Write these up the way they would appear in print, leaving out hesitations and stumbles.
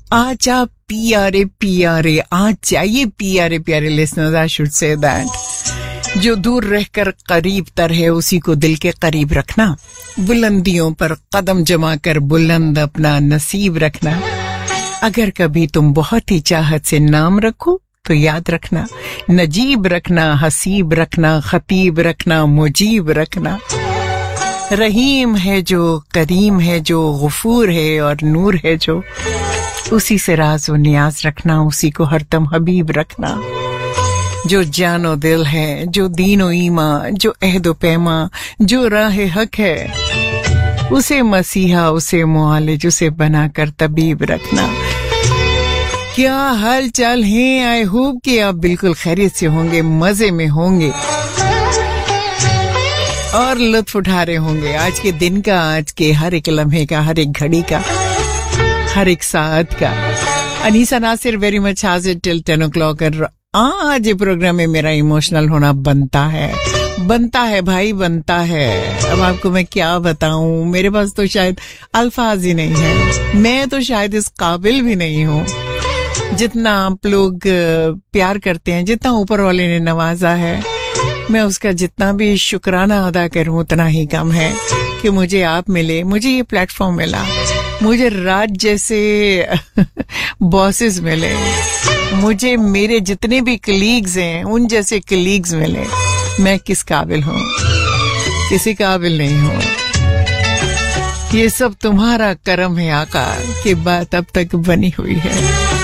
आजा प्यारे प्यारे, आ जाइए प्यारे प्यारे listeners, I should say that. जो दूर रहकर करीब तर है उसी को दिल के करीब रखना, बुलंदियों पर कदम जमा कर बुलंद अपना नसीब रखना। अगर कभी तुम बहुत ही चाहत से नाम रखो तो याद रखना, नजीब रखना, हसीब रखना, खतीब रखना, मुजीब रखना। रहीम है जो, करीम है जो, गफूर है और नूर है जो, उसी से राज व नियाज रखना, उसी को हरदम हबीब रखना। जो जानो दिल है, जो दीनो ईमा, जो अहदो पैमा, जो राह हक है, उसे मसीहा, उसे मुआलिज, उसे बनाकर तबीब रखना। क्या हाल चाल है? आई होप कि आप बिल्कुल खैरियत से होंगे, मजे में होंगे और लुत्फ उठा रहे होंगे आज के दिन का, आज के हर एक लम्हे का, हर एक घड़ी का, हर एक साथ का। अनीसा नासिर वेरी मच हाजिर टिल 10 o'clock। आज ये प्रोग्राम में मेरा इमोशनल होना बनता है भाई, बनता है। अब आपको मैं क्या बताऊं, मेरे पास तो शायद अल्फाज ही नहीं है, मैं तो शायद इस काबिल भी नहीं हूं। जितना आप लोग प्यार करते हैं, जितना ऊपर वाले ने नवाजा है, मैं उसका जितना भी शुक्राना अदा करूं उतना ही कम है कि मुझे आप मिले, मुझे ये प्लेटफॉर्म मिला, मुझे राज जैसे बॉसेस मिले, मुझे मेरे जितने भी कलीग्स हैं उन जैसे कलीग्स मिले। मैं किस काबिल हूँ? किसी काबिल नहीं हूँ। ये सब तुम्हारा करम है आका, कि बात अब तक बनी हुई है।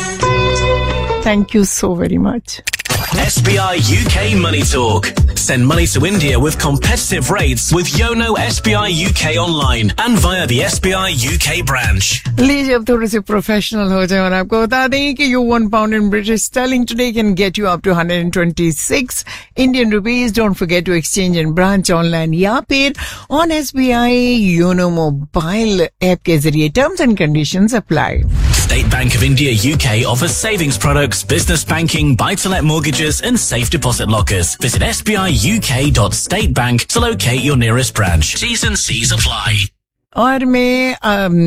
Thank you so very much. SBI UK Money Talk. Send money to India with competitive rates with Yono SBI UK online and via the SBI UK branch. लीजिए अब थोड़े से प्रोफेशनल हो जाए और आपको बता दें कि your £1 in British sterling today can get you up to 126 Indian rupees. Don't forget to exchange in branch online या फिर on SBI Yono mobile app के जरिए। Terms and conditions apply. State Bank of India UK offers savings products, business banking, buy-to-let mortgages and safe deposit lockers. Visit sbiuk.statebank to locate your nearest branch. T's and C's apply. और मैं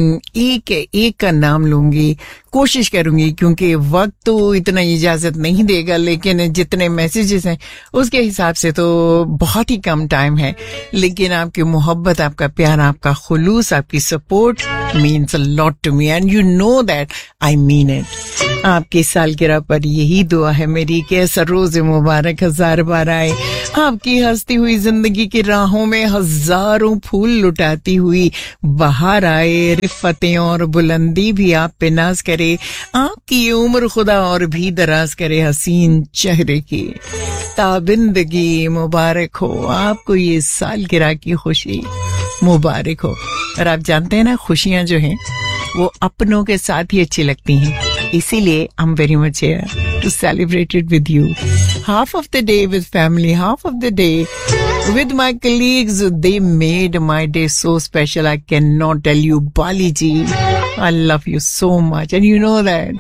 एक का नाम लूंगी, कोशिश करूंगी, क्योंकि वक्त तो इतना इजाजत नहीं देगा, लेकिन जितने मैसेजेस हैं उसके हिसाब से तो बहुत ही कम टाइम है। लेकिन आपकी मोहब्बत, आपका प्यार, आपका खुलूस, आपकी support means a lot to me and you know that I mean it. आपकी सालगिरह पर यही दुआ है मेरी कि ऐसा रोज मुबारक हजार बार आए, आपकी हंसती हुई जिंदगी की राहों में हजारों फूल लुटाती हुई बाहर आए, रिफतें और बुलंदी भी आप पे नाज करे, आपकी ये उम्र खुदा और भी दराज करे, हसीन चेहरे की ताबिंदगी मुबारक हो, आपको ये सालगिरह की खुशी मुबारक हो। और आप जानते हैं ना, खुशियां जो हैं वो अपनों के साथ ही अच्छी लगती हैं, इसीलिए I am very much here to celebrate it with you. Half of the day with family, half of the day with my colleagues. They made my day so special. I cannot tell you, Bali ji, I love you so much, and you know that.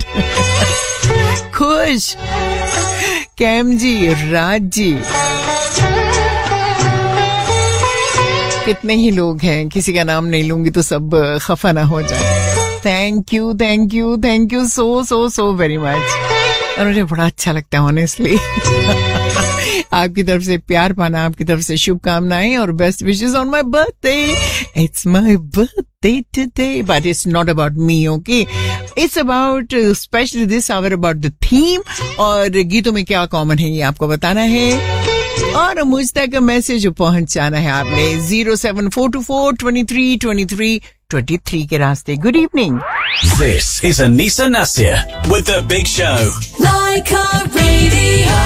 खुश, cam जी, राज जी, कितने ही लोग हैं, किसी का नाम नहीं लूंगी तो सब खफा ना हो जाए। Thank you, thank you, thank you so very much. और मुझे बड़ा अच्छा लगता है ऑनेस्टली आपकी तरफ से प्यार पाना, आपकी तरफ से शुभकामनाएं और best wishes on my birthday. It's my birthday today, but it's not about me, okay? It's about specially this our about the theme. और गीतों में क्या कॉमन है ये आपको बताना है और मुझ तक मैसेज पहुंचाना है आपने 07424232323 के रास्ते। Good evening. This is Anisa Nasir with The Big Show. Laika Radio.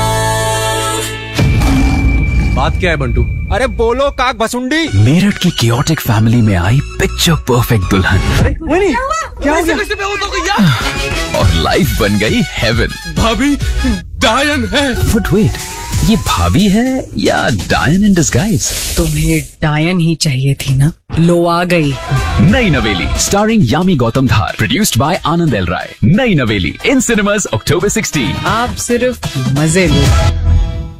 बात क्या है बंटू? अरे बोलो काक भसुंडी। मेरठ की chaotic फैमिली में आई पिक्चर परफेक्ट दुल्हन। क्या हो गया? और लाइफ बन गई हेवन। भाभी डायन है। But wait, ये भाभी है या डायन इन डिस्गाइज? तुम्हें डायन ही चाहिए थी ना, लो आ गई। नई नवेली starring Yami Gautam Dhar, produced by Anand L राय। नई नवेली इन सिनेमास October 16। आप सिर्फ मजे लो।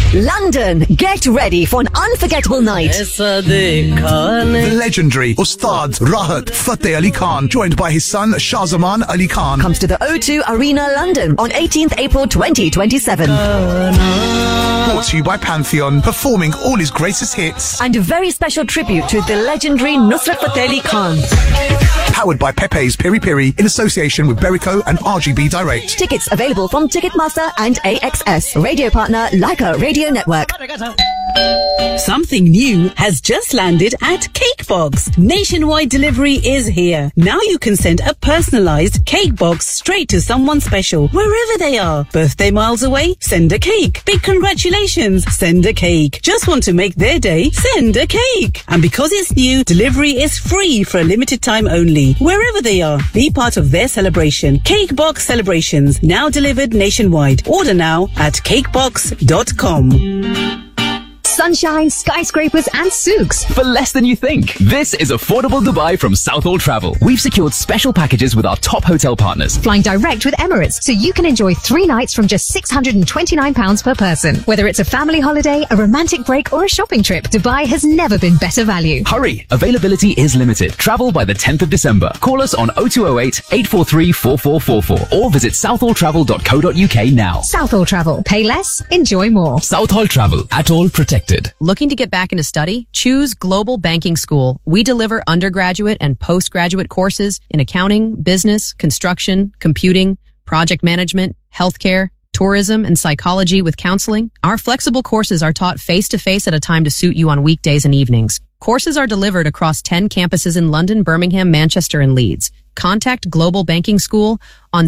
London, get ready for an unforgettable night. The legendary Ustad Rahat Fateh Ali Khan, joined by his son Shahzaman Ali Khan, Comes to the O2 Arena, London on 18th April 2027. brought to you by Pantheon, performing all his greatest hits. And a very special tribute to the legendary Nusrat Fateh Ali Khan. Powered by Pepe's Piri Piri in association with Berico and RGB Direct. Tickets available from Ticketmaster and AXS. Radio partner Leica Radio Network. Something new has just landed at Cakebox. Nationwide delivery is here. Now you can send a personalized cake box straight to someone special, wherever they are. Birthday miles away? Send a cake. Big congratulations? Send a cake. Just want to make their day? Send a cake. And because it's new, delivery is free for a limited time only. Wherever they are, be part of their celebration. Cakebox Celebrations, now delivered nationwide. Order now at cakebox.com. Sunshine, skyscrapers and souks. For less than you think. This is affordable Dubai from Southall Travel. We've secured special packages with our top hotel partners. Flying direct with Emirates, so you can enjoy 3 nights from just £629 per person. Whether it's a family holiday, a romantic break or a shopping trip, Dubai has never been better value. Hurry! Availability is limited. Travel by the 10th of December. Call us on 0208 843 4444 or visit southalltravel.co.uk now. Southall Travel. Pay less, enjoy more. Southall Travel. At all protected. Looking to get back into study? Choose Global Banking School. We deliver undergraduate and postgraduate courses in accounting, business, construction, computing, project management, healthcare, tourism, and psychology with counseling. Our flexible courses are taught face-to-face at a time to suit you on weekdays and evenings. Courses are delivered across 10 campuses in London, Birmingham, Manchester, and Leeds. Contact Global Banking School on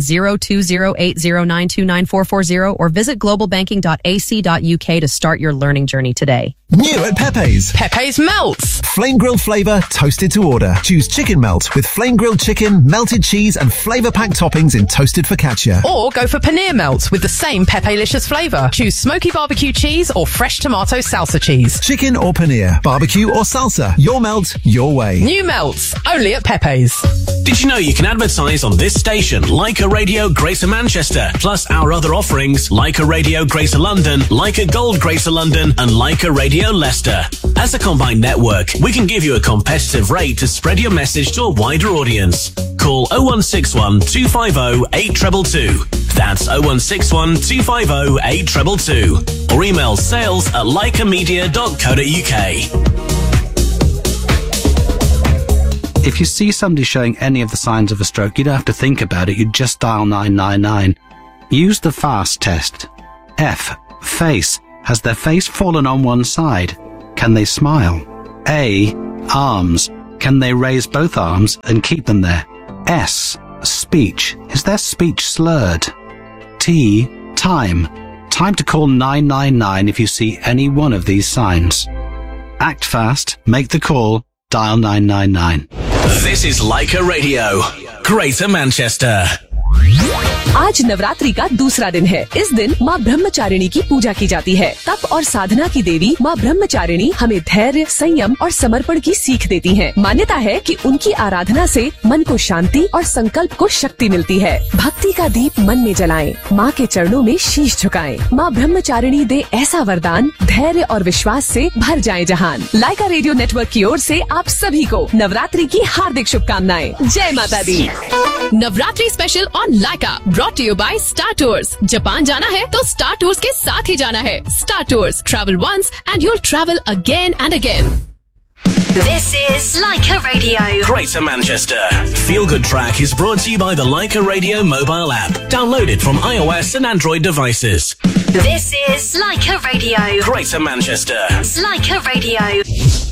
020809294440 or visit globalbanking.ac.uk to start your learning journey today. New at Pepe's. Pepe's Melts. Flame grilled flavour, toasted to order. Choose chicken melt with flame grilled chicken, melted cheese and flavour packed toppings in toasted focaccia. Or go for paneer melts with the same Pepe-licious flavour. Choose smoky barbecue cheese or fresh tomato salsa cheese. Chicken or paneer, barbecue or salsa. Your melt, your way. New melts, only at Pepe's. Did you know you can advertise on this station, Leica Radio Greater Manchester, plus our other offerings, Leica Radio Greater London, Leica Gold Greater London, and Leica Radio Leicester. As a combined network, we can give you a competitive rate to spread your message to a wider audience. Call 0161 250 8222. That's 0161 250 8222. Or email sales@leicamedia.co.uk. If you see somebody showing any of the signs of a stroke, you don't have to think about it. You just dial 999. Use the FAST test. F. Face. Has their face fallen on one side? Can they smile? A. Arms. Can they raise both arms and keep them there? S. Speech. Is their speech slurred? T. Time. Time to call 999 if you see any one of these signs. Act fast. Make the call. Dial 999. This is Leica Radio, Greater Manchester. आज नवरात्रि का दूसरा दिन है। इस दिन माँ ब्रह्मचारिणी की पूजा की जाती है। तप और साधना की देवी माँ ब्रह्मचारिणी हमें धैर्य, संयम और समर्पण की सीख देती हैं। मान्यता है कि उनकी आराधना से मन को शांति और संकल्प को शक्ति मिलती है। भक्ति का दीप मन में जलाएं, माँ के चरणों में शीश झुकाएं। माँ ब्रह्मचारिणी दे ऐसा वरदान, धैर्य और विश्वास से भर जाए जहान। लाइका रेडियो नेटवर्क की ओर से आप सभी को नवरात्रि की हार्दिक शुभकामनाएं। जय माता दी। Navratri special on Lyca brought to you by star tours. Japan जाना है तो स्टार टूर्स के साथ ही जाना है। Star tours, travel once and you'll travel again and again. This is Leica Radio. Greater Manchester. Feel Good Track is brought to you by the Leica Radio mobile app. Downloaded from iOS and Android devices. This is Leica Radio. Greater Manchester. Leica Radio.